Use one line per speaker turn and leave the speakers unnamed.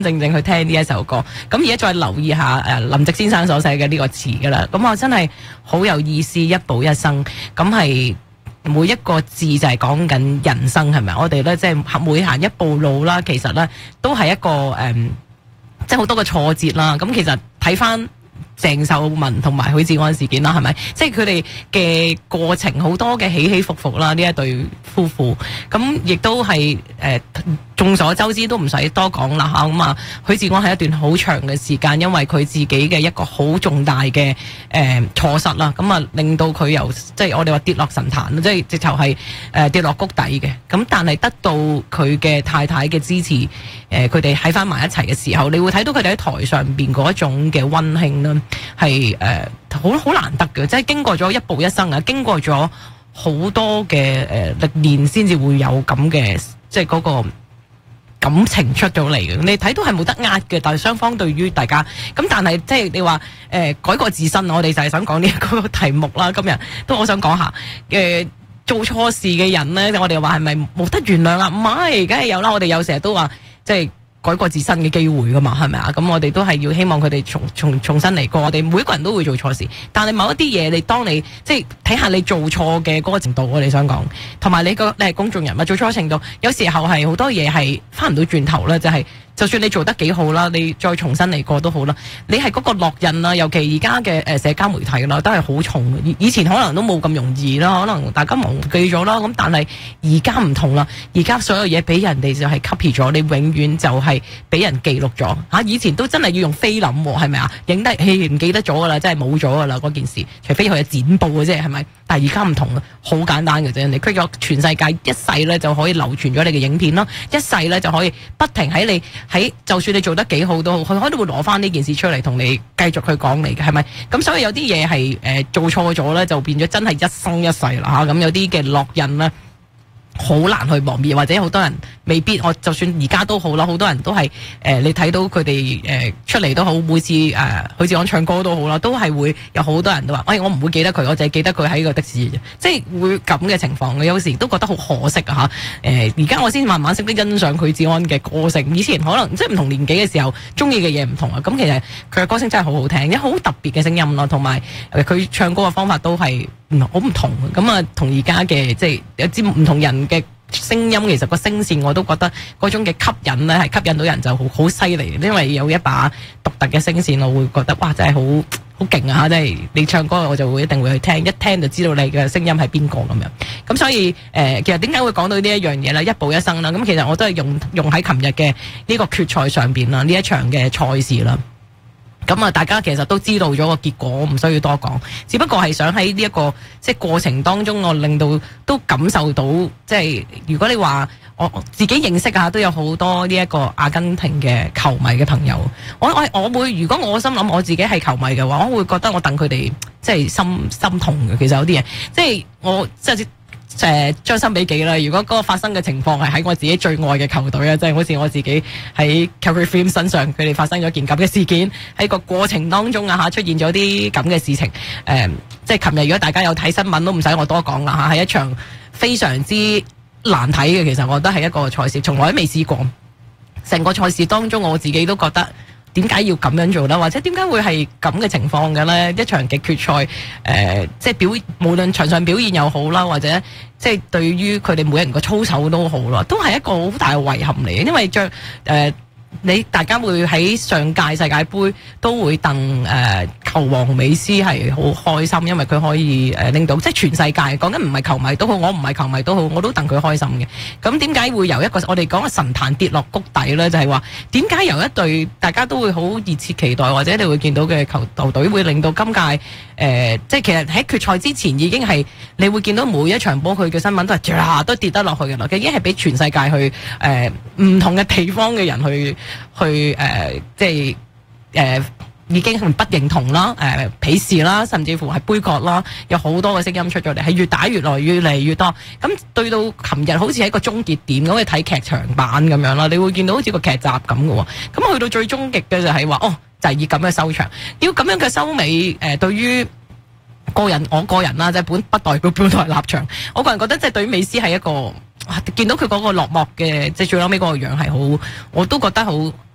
正正去聽呢一首歌。咁而家再留意下林夕先生所寫嘅呢個詞噶啦，咁我真係好有意思，一步一生，咁係每一個字就係講緊人生，係咪？我哋咧即係每行一步路啦，其實咧都係一個即係好多嘅挫折啦。咁其實睇翻鄭秀文同埋許志安事件啦，係咪？即係佢哋嘅過程好多嘅起起伏伏啦，呢一對夫婦，咁亦都係眾所周知，都唔使多講啦嚇。咁啊，許志安係一段好長嘅時間，因為佢自己嘅一個好重大嘅錯失啦，咁啊令到佢由即係我哋話跌落神壇，即係直頭係跌落谷底嘅。咁但係得到佢嘅太太嘅支持，佢哋喺翻埋一齊嘅時候，你會睇到佢哋喺台上邊嗰一種嘅溫馨啦，係好難得嘅，即係經過咗一步一生啊，經過咗好多嘅歷練，先至會有咁嘅即係嗰個感情出咗嚟嘅。你睇到係冇得呃嘅，但係雙方對於大家咁，但係即係你話改過自新，我哋就係想講呢一個題目啦。今日都我想講下做錯事嘅人咧，我哋話係咪冇得原諒啊？唔係，梗係有啦。我哋有成日都話即係改過自新嘅機會噶嘛，係咪啊？咁我哋都係要希望佢哋重新嚟過。我哋每一個人都會做錯事，但係某一啲嘢，你當你即係睇下你做錯嘅嗰個程度，我哋想講，同埋你係公眾人物做錯程度，有時候係好多嘢係翻唔到轉頭啦，就算你做得幾好啦，你再重新嚟過都好啦，你係嗰個烙印啦，尤其而家嘅社交媒體啦，都係好重。以前可能都冇咁容易啦，可能大家忘記咗啦。咁但係而家唔同啦，而家所有嘢俾人哋就係 copy 咗，你永遠就係俾人記錄咗嚇。以前都真係要用菲林喎，係咪啊？影得唔記得咗噶啦，真係冇咗噶啦嗰件事，除非佢係剪報嘅啫，係咪？但係而家唔同啦，好簡單嘅啫，你 click 咗全世界一世咧就可以流傳咗你嘅影片啦，一世咧就可以不停喺就算你做得幾好都好，佢可能會攞翻呢件事出嚟同你繼續去講你嘅，係咪？咁所以有啲嘢係做錯咗咧，就變咗真係一生一世啦嚇。咁有啲嘅烙印咧，好難去磨滅，或者好多人未必，我就算而家都好啦，好多人都係你睇到佢哋出嚟都好，每次許志安唱歌都好啦，都係會有好多人都話，我唔會記得佢，我淨係記得佢喺個的士啫，即係會咁嘅情況嘅。有時都覺得好可惜啊嚇。而家我先慢慢識得欣賞許志安嘅歌聲，以前可能即係唔同年紀嘅時候，中意嘅嘢唔同啊。咁其實佢嘅歌聲真係好好聽，有好特別嘅聲音咯，同埋佢唱歌嘅方法都係好唔同。咁啊，同而家嘅即係有啲唔同人嘅聲音，其實個聲線我都覺得嗰種嘅吸引咧，係吸引到人就好犀利，因為有一把獨特嘅聲線，我會覺得哇，真係好勁啊！即係你唱歌，我就會一定會去聽，一聽就知道你嘅聲音係邊個咁樣。咁所以其實點解會講到呢一樣嘢咧？一步一生啦。咁其實我都係用喺琴日嘅呢個決賽上邊啦，呢一場嘅賽事啦。咁啊，大家其實都知道咗個結果，我唔需要多講，只不過係想喺呢一個即係過程當中，我令到都感受到，即係如果你話我自己認識下，都有好多呢一個阿根廷嘅球迷嘅朋友，我會，如果我心諗我自己係球迷嘅話，我會覺得我戥佢哋即係心痛嘅。其實有啲嘢，即係我即係將心比己啦。如果嗰個發生嘅情況係喺我自己最愛嘅球隊啊，即係好似我自己喺 Calgary Flames 身上，佢哋發生咗件咁嘅事件，喺個過程當中啊出現咗啲咁嘅事情。即係琴日如果大家有睇新聞都唔使我多講啦嚇，係一場非常之難睇嘅。其實我覺得係一個賽事，從來都未試過。成個賽事當中，我自己都覺得點解要咁樣做啦？或者點解會係咁嘅情況嘅咧？一場嘅決賽，即係無論場上表現又好啦，或者即係對於佢哋每人個操守都好啦，都係一個好大嘅遺憾嚟嘅。因為大家會喺上屆世界盃都會戥球王美斯係好開心，因為佢可以拎到，即係全世界講緊唔係球迷都好，我唔係球迷都好，我都戥佢開心嘅。咁點解會由一個我哋講嘅神壇跌落谷底咧？就係話點解由一隊大家都會好熱切期待，或者你會見到嘅球隊會令到今屆即係其實喺決賽之前已經係你會見到每一場波佢嘅新聞都係都跌得落去嘅啦，已經係俾全世界去唔同嘅地方嘅人去即係已經係不認同啦，鄙視啦，甚至乎係杯葛啦，有好多嘅聲音出咗嚟，係越打越嚟越多。咁對到琴日好似係一個終結點，咁去睇劇場版咁樣啦，你會見到好似個劇集咁嘅喎。咁去到最終極嘅就係話，就係以咁嘅收場，要咁樣嘅收尾。對於我個人啦，即係不代表本台立場。我個人覺得即係對於美斯係一個見到佢嗰個落寞嘅，即係最後尾嗰個樣係好，我都覺得好